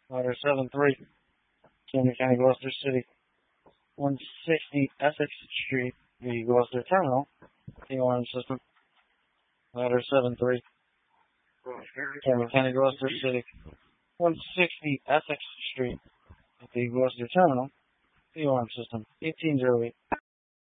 Ladder 7-3, Camden County, Gloucester City. 160 Essex Street, the Gloucester Terminal, the alarm system. Ladder 7-3, Camden County, Gloucester City. 160 Essex Street, the Gloucester Terminal, the alarm system. 1808.